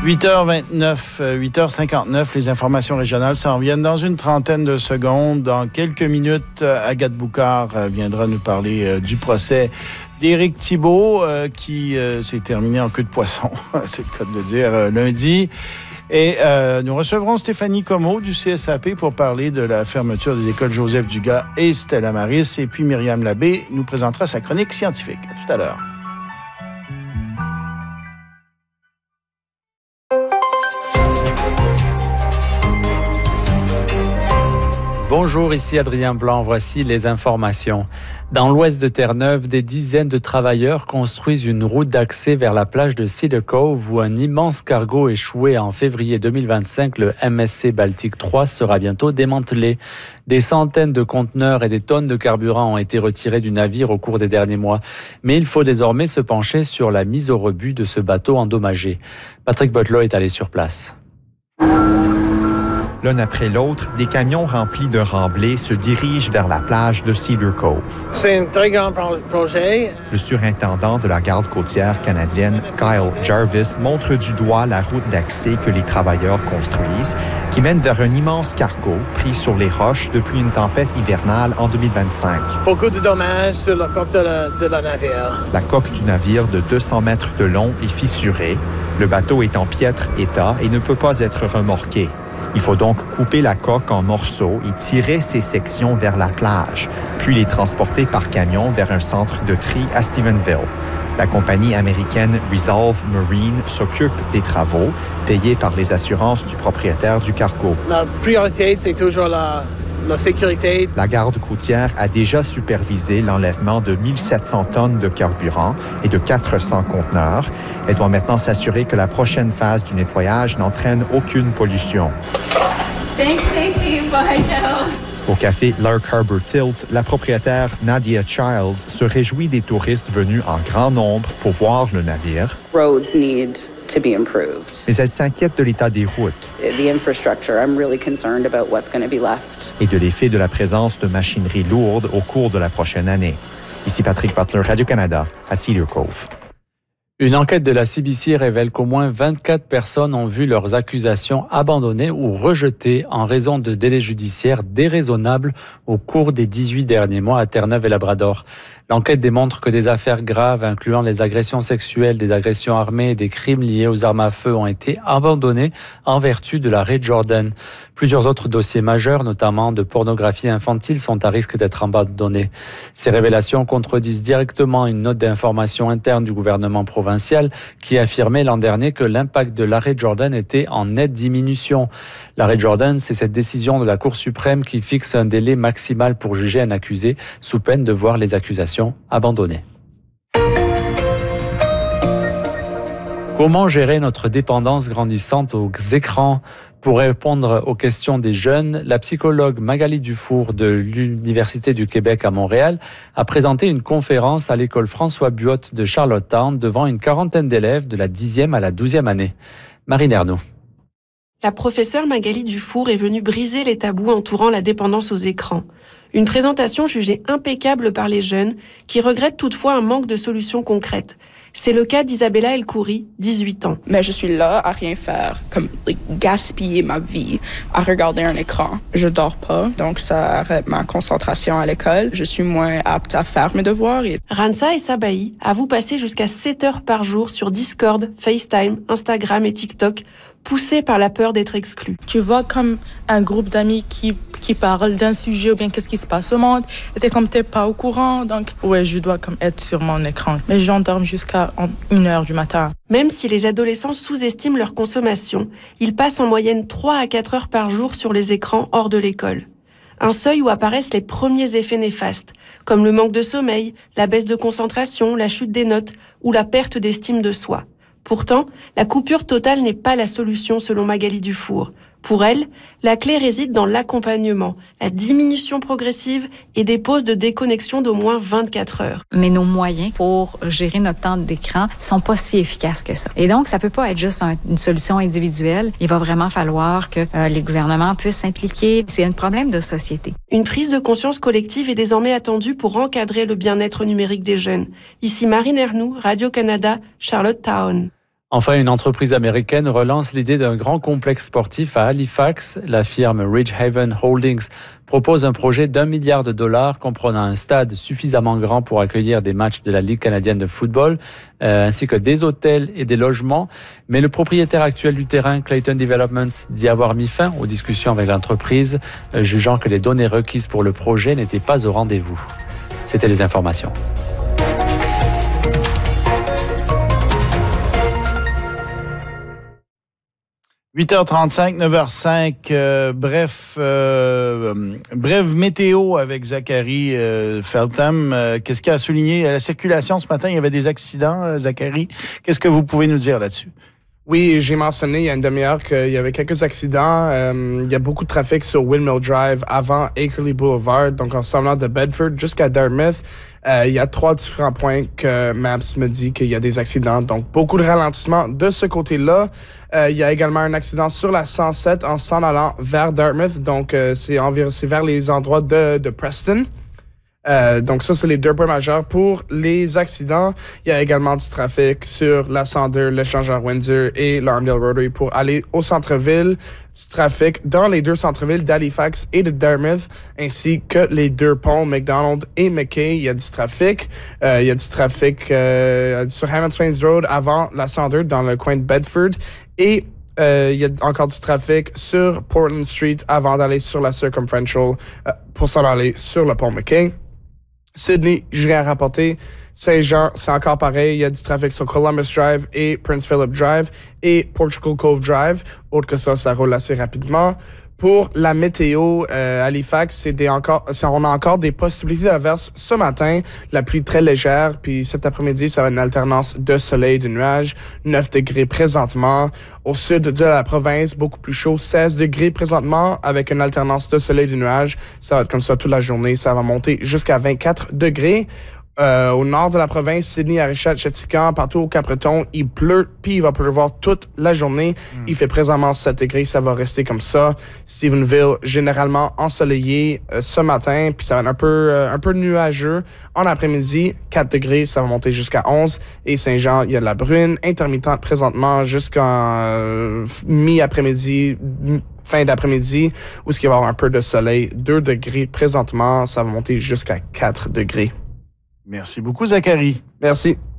8h29, 8h59, les informations régionales s'en viennent dans une trentaine de secondes. Dans quelques minutes, Agathe Boucard viendra nous parler du procès d'Éric Thibault qui s'est terminé en queue de poisson, c'est le cas de le dire, lundi. Et nous recevrons Stéphanie Comeau du CSAP pour parler de la fermeture des écoles Joseph Dugas et Stella Maris. Et puis Myriam Labbé nous présentera sa chronique scientifique. À tout à l'heure. Bonjour, ici Adrien Blanc, voici les informations. Dans l'ouest de Terre-Neuve, des dizaines de travailleurs construisent une route d'accès vers la plage de Cedar Cove où un immense cargo échoué en février 2025, le MSC Baltic 3, sera bientôt démantelé. Des centaines de conteneurs et des tonnes de carburant ont été retirés du navire au cours des derniers mois. Mais il faut désormais se pencher sur la mise au rebut de ce bateau endommagé. Patrick Butler est allé sur place. L'un après l'autre, des camions remplis de remblais se dirigent vers la plage de Cedar Cove. C'est un très grand projet. Le surintendant de la garde côtière canadienne, Kyle Jarvis, montre du doigt la route d'accès que les travailleurs construisent, qui mène vers un immense cargo pris sur les roches depuis une tempête hivernale en 2025. Beaucoup de dommages sur la coque de la navire. La coque du navire de 200 mètres de long est fissurée. Le bateau est en piètre état et ne peut pas être remorqué. Il faut donc couper la coque en morceaux et tirer ces sections vers la plage, puis les transporter par camion vers un centre de tri à Stephenville. La compagnie américaine Resolve Marine s'occupe des travaux, payés par les assurances du propriétaire du cargo. La priorité, c'est toujours la sécurité. La garde côtière a déjà supervisé l'enlèvement de 1700 tonnes de carburant et de 400 conteneurs. Elle doit maintenant s'assurer que la prochaine phase du nettoyage n'entraîne aucune pollution. Thanks, Stacey. Bye, Joe. Au café Lark Harbor Tilt, la propriétaire Nadia Childs se réjouit des touristes venus en grand nombre pour voir le navire. Roads need to be improved. Mais elle s'inquiète de l'état des routes. The infrastructure, I'm really concerned about what's going to be left. Et de l'effet de la présence de machinerie lourde au cours de la prochaine année. Ici Patrick Butler, Radio-Canada, à Cedar Cove. Une enquête de la CBC révèle qu'au moins 24 personnes ont vu leurs accusations abandonnées ou rejetées en raison de délais judiciaires déraisonnables au cours des 18 derniers mois à Terre-Neuve et Labrador. L'enquête démontre que des affaires graves, incluant les agressions sexuelles, des agressions armées et des crimes liés aux armes à feu, ont été abandonnés en vertu de l'arrêt Jordan. Plusieurs autres dossiers majeurs, notamment de pornographie infantile, sont à risque d'être abandonnés. Ces révélations contredisent directement une note d'information interne du gouvernement provincial qui affirmait l'an dernier que l'impact de l'arrêt Jordan était en nette diminution. L'arrêt Jordan, c'est cette décision de la Cour suprême qui fixe un délai maximal pour juger un accusé sous peine de voir les accusations abandonnées. Comment gérer notre dépendance grandissante aux écrans? Pour répondre aux questions des jeunes, la psychologue Magali Dufour de l'Université du Québec à Montréal a présenté une conférence à l'école François Buot de Charlottetown devant une quarantaine d'élèves de la 10e à la 12e année. Marine Ernaud. La professeure Magali Dufour est venue briser les tabous entourant la dépendance aux écrans. Une présentation jugée impeccable par les jeunes, qui regrettent toutefois un manque de solutions concrètes. C'est le cas d'Isabella El-Khoury, 18 ans. Mais je suis là à rien faire, comme gaspiller ma vie à regarder un écran. Je dors pas, donc ça arrête ma concentration à l'école. Je suis moins apte à faire mes devoirs. Ransa et Sabahi avouent passer jusqu'à 7 heures par jour sur Discord, FaceTime, Instagram et TikTok, poussés par la peur d'être exclus. Tu vois comme un groupe d'amis qui parle d'un sujet ou bien qu'est-ce qui se passe au monde, et t'es comme t'es pas au courant, donc ouais, je dois comme être sur mon écran. Mais j'endorme jusqu'à 1h du matin. Même si les adolescents sous-estiment leur consommation, ils passent en moyenne 3 à 4 heures par jour sur les écrans hors de l'école. Un seuil où apparaissent les premiers effets néfastes, comme le manque de sommeil, la baisse de concentration, la chute des notes ou la perte d'estime de soi. Pourtant, la coupure totale n'est pas la solution selon Magali Dufour. Pour elle, la clé réside dans l'accompagnement, la diminution progressive et des pauses de déconnexion d'au moins 24 heures. Mais nos moyens pour gérer notre temps d'écran sont pas si efficaces que ça. Et donc, ça peut pas être juste une solution individuelle. Il va vraiment falloir que les gouvernements puissent s'impliquer. C'est un problème de société. Une prise de conscience collective est désormais attendue pour encadrer le bien-être numérique des jeunes. Ici Marine Ernoux, Radio-Canada, Charlottetown. Enfin, une entreprise américaine relance l'idée d'un grand complexe sportif à Halifax. La firme Ridgehaven Holdings propose un projet d'$1 milliard comprenant un stade suffisamment grand pour accueillir des matchs de la Ligue canadienne de football, ainsi que des hôtels et des logements. Mais le propriétaire actuel du terrain, Clayton Developments, dit avoir mis fin aux discussions avec l'entreprise, jugeant que les données requises pour le projet n'étaient pas au rendez-vous. C'était les informations. « 8h35, 9h05, brève météo avec Zachary Feltham. Qu'est-ce qu'il a souligné? À la circulation ce matin, il y avait des accidents, Zachary. Qu'est-ce que vous pouvez nous dire là-dessus? Oui, j'ai mentionné il y a une demi-heure qu'il y avait quelques accidents. Il y a beaucoup de trafic sur Windmill Drive avant Akerley Boulevard, donc en s'en allant de Bedford jusqu'à Dartmouth. Il y a 3 différents points que Maps me dit qu'il y a des accidents, donc beaucoup de ralentissement de ce côté-là. Il y a également un accident sur la 107 en s'en allant vers Dartmouth, donc c'est vers les endroits de Preston. Donc ça, c'est les 2 points majeurs pour les accidents. Il y a également du trafic sur la 102, l'échangeur Windsor et l'Armdale Rotary pour aller au centre-ville. Du trafic dans les 2 centres-villes d'Halifax et de Dartmouth, ainsi que les 2 ponts McDonald et McKay. Il y a du trafic. Il y a du trafic sur Hamilton Road avant la 102 dans le coin de Bedford. Et il y a encore du trafic sur Portland Street avant d'aller sur la Circumferential pour s'en aller sur le pont McKay. Sydney, j'ai rien à rapporter. Saint-Jean, c'est encore pareil. Il y a du trafic sur Columbus Drive et Prince Philip Drive et Portugal Cove Drive. Autre que ça roule assez rapidement. Pour la météo, Halifax, on a encore des possibilités d'averses ce matin. La pluie très légère, puis cet après-midi, ça va être une alternance de soleil et de nuages. 9 degrés présentement. Au sud de la province, beaucoup plus chaud. 16 degrés présentement, avec une alternance de soleil et de nuages. Ça va être comme ça toute la journée. Ça va monter jusqu'à 24 degrés. Au nord de la province, Sydney, Arichat, Chéticamp, partout au Cap-Breton, il pleut, puis il va pleuvoir toute la journée. Il fait présentement 7 degrés, ça va rester comme ça. Stephenville, généralement ensoleillé ce matin, puis ça va être un peu nuageux. En après-midi, 4 degrés, ça va monter jusqu'à 11. Et Saint-Jean, il y a de la bruine intermittente présentement jusqu'en mi-après-midi, fin d'après-midi, où il va y avoir un peu de soleil. 2 degrés présentement, ça va monter jusqu'à 4 degrés. Merci beaucoup, Zachary. Merci.